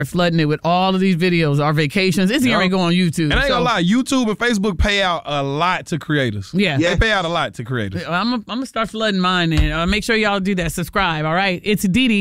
flooding it with all of these videos, our vacations. It's going to go on YouTube. And I ain't gonna lie, YouTube and Facebook pay out a lot to creators. Yeah. They pay out a lot to creators. I'm going to start flooding mine, and make sure y'all do that. Subscribe, all right? It's Didi.